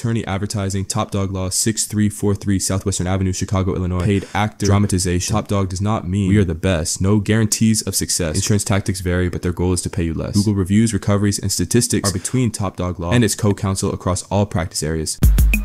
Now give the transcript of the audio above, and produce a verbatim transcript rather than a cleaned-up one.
Attorney Advertising, Top Dog Law, six three four three Southwestern Avenue, Chicago, Illinois. Paid actor, dramatization. Top Dog does not mean we are the best. No guarantees of success. Insurance tactics vary, but their goal is to pay you less. Google reviews, recoveries, and statistics are between Top Dog Law and its co-counsel across all practice areas.